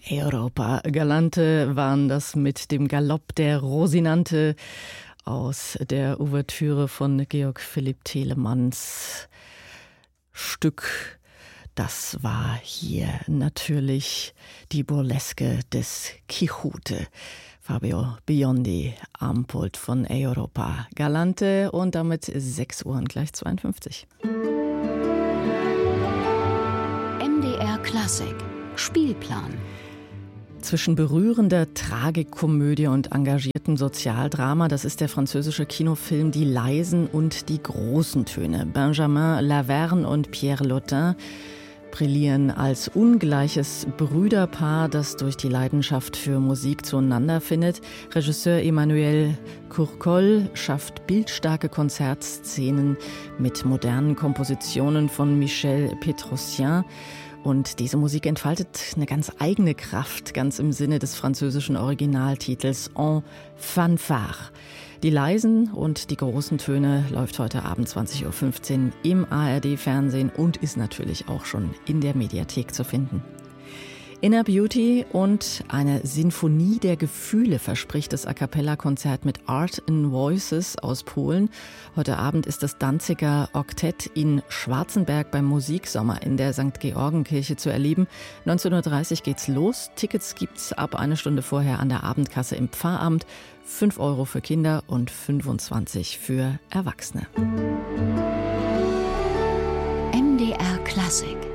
Europa Galante waren das mit dem Galopp der Rosinante aus der Ouvertüre von Georg Philipp Telemanns Stück. Das war hier natürlich die Burleske des Quixote. Fabio Biondi am Pult von Europa Galante und damit 6 Uhr und gleich 52. MDR Klassik Spielplan. Zwischen berührender Tragikomödie und engagiertem Sozialdrama, das ist der französische Kinofilm Die leisen und die großen Töne. Benjamin Laverne und Pierre Lotin brillieren als ungleiches Brüderpaar, das durch die Leidenschaft für Musik zueinander findet. Regisseur Emmanuel Courcol schafft bildstarke Konzertszenen mit modernen Kompositionen von Michel Petrosyan. Und diese Musik entfaltet eine ganz eigene Kraft, ganz im Sinne des französischen Originaltitels En Fanfare. Die leisen und die großen Töne läuft heute Abend 20.15 Uhr im ARD-Fernsehen und ist natürlich auch schon in der Mediathek zu finden. Inner Beauty und eine Sinfonie der Gefühle verspricht das A-Cappella-Konzert mit Art in Voices aus Polen. Heute Abend ist das Danziger Oktett in Schwarzenberg beim Musiksommer in der St. Georgenkirche zu erleben. 19.30 Uhr geht's los. Tickets gibt's ab eine Stunde vorher an der Abendkasse im Pfarramt. 5 € für Kinder und 25 für Erwachsene. MDR Klassik.